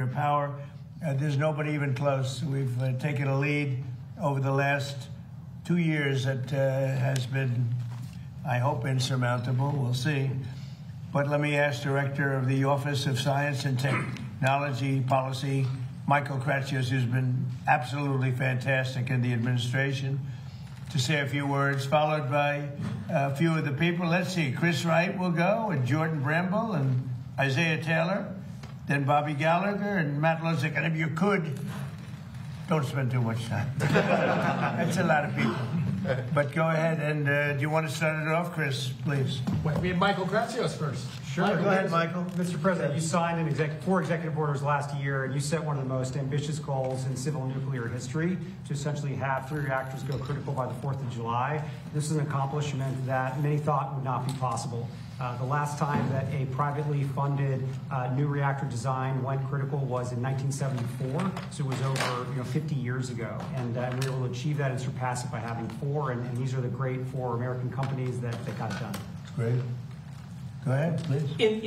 power. There's nobody even close. We've taken a lead over the last 2 years that has been, I hope, insurmountable. We'll see. But let me ask Director of the Office of Science and Technology Policy, Michael Kratsios, who's been absolutely fantastic in the administration, to say a few words, followed by a few of the people. Let's see, Chris Wright will go, and Jordan Bramble, and Isaiah Taylor, then Bobby Gallagher, and Matt Lozak. And if you could, don't spend too much time. That's a lot of people. But go ahead, and do you want to start it off, Chris, please? Wait, we have Michael Kratsios first. Sure, go ahead, Michael. Mr. President, you signed 4 executive orders last year, and you set one of the most ambitious goals in civil nuclear history to essentially have 3 reactors go critical by the 4th of July. This is an accomplishment that many thought would not be possible. The last time that a privately funded new reactor design went critical was in 1974, so it was over 50 years ago. And we were able to achieve that and surpass it by having 4, and these are the great 4 American companies that got it done. That's great. Go ahead, please.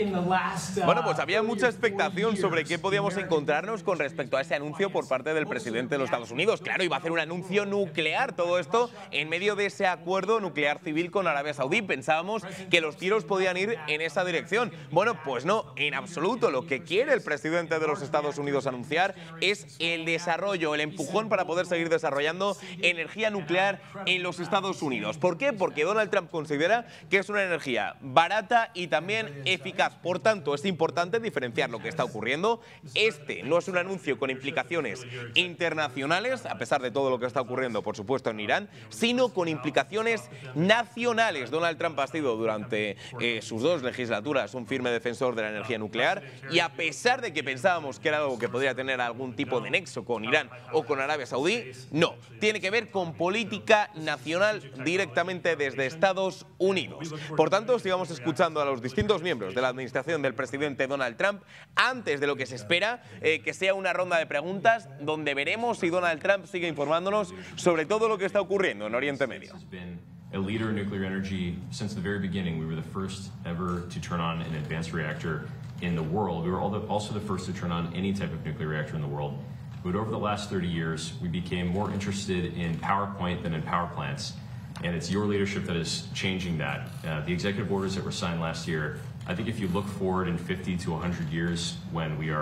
Bueno, pues había mucha expectación sobre qué podíamos encontrarnos con respecto a ese anuncio por parte del presidente de los Estados Unidos. Claro, iba a hacer un anuncio nuclear, todo esto en medio de ese acuerdo nuclear civil con Arabia Saudí. Pensábamos que los tiros podían ir en esa dirección. Bueno, pues no, en absoluto. Lo que quiere el presidente de los Estados Unidos anunciar es el desarrollo, el empujón para poder seguir desarrollando energía nuclear en los Estados Unidos. ¿Por qué? Porque Donald Trump considera que es una energía barata y también eficaz. Por tanto, es importante diferenciar lo que está ocurriendo. Este no es un anuncio con implicaciones internacionales, a pesar de todo lo que está ocurriendo, por supuesto, en Irán, sino con implicaciones nacionales. Donald Trump ha sido durante sus 2 legislaturas un firme defensor de la energía nuclear, y a pesar de que pensábamos que era algo que podría tener algún tipo de nexo con Irán o con Arabia Saudí, no. Tiene que ver con política nacional directamente desde Estados Unidos. Por tanto, sigamos escuchando a los distintos miembros de la administración del presidente Donald Trump antes de lo que se espera que sea una ronda de preguntas donde veremos si Donald Trump sigue informándonos sobre todo lo que está ocurriendo en Oriente Medio. A leader in nuclear energy since the very beginning. We were the first ever to turn on an advanced reactor in the world. We were also the first to turn on any type of nuclear reactor in the world. But over the last 30 years, we became more interested in PowerPoint than in power plants. And it's your leadership that is changing that. The executive orders that were signed last year, I think if you look forward in 50 to 100 years when we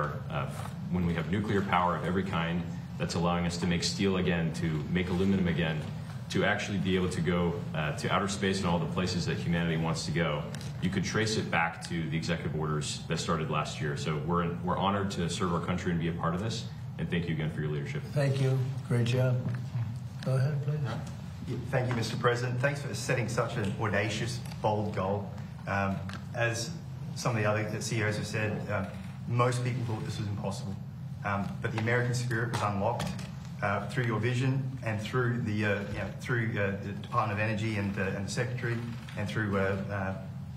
have nuclear power of every kind that's allowing us to make steel again, to make aluminum again, to actually be able to go to outer space and all the places that humanity wants to go, you could trace it back to the executive orders that started last year. So we're honored to serve our country and be a part of this. And thank you again for your leadership. Thank you. Great job. Go ahead, please. Thank you, Mr. President. Thanks for setting such an audacious, bold goal. As some of the other CEOs have said, most people thought this was impossible. But the American spirit was unlocked through your vision and through the Department of Energy and the Secretary, and through the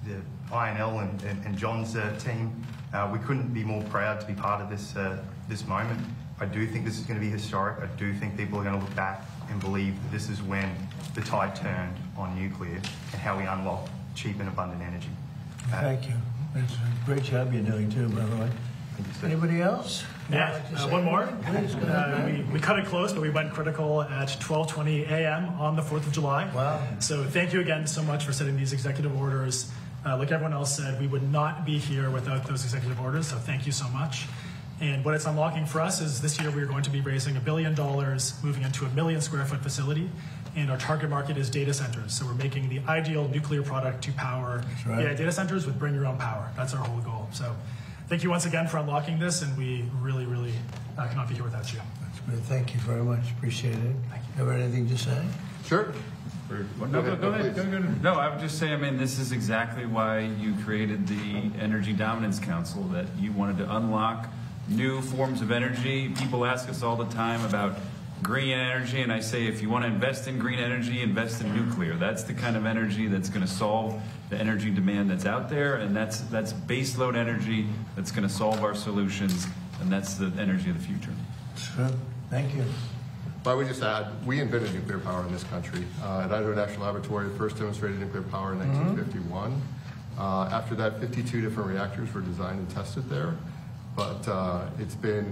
INL and John's team. We couldn't be more proud to be part of this moment. I do think this is going to be historic. I do think people are going to look back and believe that this is when the tide turned on nuclear and how we unlock cheap and abundant energy. Thank you. That's a great job you're doing too, by the way. Anybody else? Yeah, one more. Please, go ahead. We cut it close, but we went critical at 12:20 a.m. on the 4th of July. Wow. So thank you again so much for setting these executive orders. Like everyone else said, we would not be here without those executive orders, so thank you so much. And what it's unlocking for us is this year we are going to be raising $1 billion, moving into a 1 million square foot facility, and our target market is data centers. So we're making the ideal nuclear product to power data centers with bring your own power. That's our whole goal. So thank you once again for unlocking this, and we really, really cannot be here without you. That's good. Thank you very much. Appreciate it. Thank you. Have anything to say? Sure. No, go ahead. No, I would just say, I mean, this is exactly why you created the Energy Dominance Council, that you wanted to unlock new forms of energy. People ask us all the time about green energy, and I say, if you want to invest in green energy, invest in nuclear. That's the kind of energy that's going to solve the energy demand that's out there, and that's baseload energy that's going to solve our solutions, and that's the energy of the future. Sure. Thank you. I would just add, we invented nuclear power in this country. At Idaho National Laboratory, first demonstrated nuclear power in 1951. After that, 52 different reactors were designed and tested there. But it's been